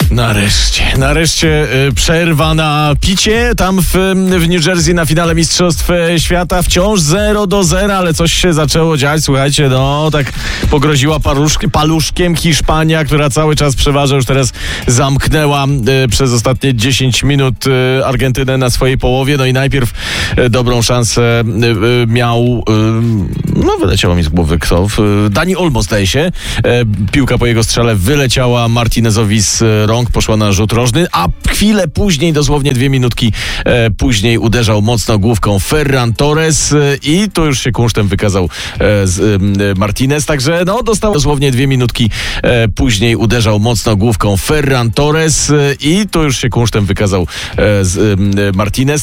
Nareszcie przerwa na picie tam w New Jersey na finale Mistrzostw Świata. Wciąż 0-0, ale coś się zaczęło dziać. Słuchajcie, tak pogroziła paluszkiem Hiszpania, która cały czas przeważa. Już teraz zamknęła przez ostatnie 10 minut Argentynę na swojej połowie. No i najpierw dobrą szansę miał, wyleciało mi z głowy kto. Dani Olmo, zdaje się. Piłka po jego strzale wyleciała Martinezowi z rąk, poszła na rzut rożny, a chwilę później, dosłownie 2 minutki później uderzał mocno główką Ferran Torres i tu już się kunsztem wykazał Martinez, także dostał dosłownie 2 minutki później uderzał mocno główką Ferran Torres i tu już się kunsztem wykazał Martinez.